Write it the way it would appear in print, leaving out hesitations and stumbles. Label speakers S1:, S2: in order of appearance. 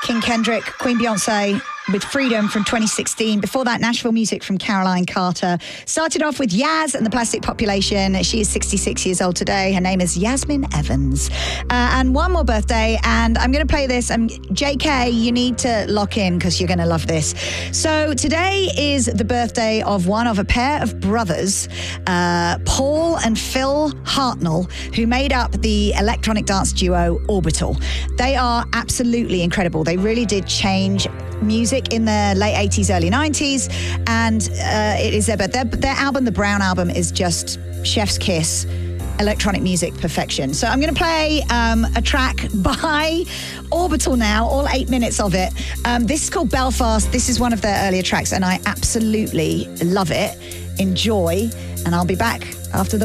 S1: King Kendrick, Queen Beyonce with Freedom from 2016. Before that, Nashville music from Caroline Carter. Started off with Yaz and the Plastic Population. She is 66 years old today. Her name is Yasmin Evans. And one more birthday, and I'm going to play this. JK, you need to lock in because you're going to love this. So today is the birthday of one of a pair of brothers, Paul and Phil Hartnell, who made up the electronic dance duo Orbital. They are absolutely incredible. They really did change music in the late 80s, early 90s, and it is their album, the Brown Album, is just chef's kiss, electronic music perfection. So I'm going to play a track by Orbital now, all 8 minutes of it. This is called Belfast. This is one of their earlier tracks, and I absolutely love it. Enjoy, and I'll be back after the